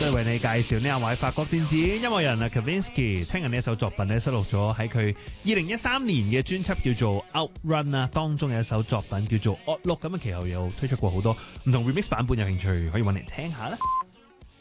都係為你介紹呢一位法國電子音樂人Kavinsky。聽緊呢一首作品咧，收錄咗喺佢2013年嘅專輯叫做 Outrun 啊，當中有一首作品叫做 Odd Look。咁啊，其後又推出過好多唔同 remix 版本，有興趣可以揾嚟聽下啦。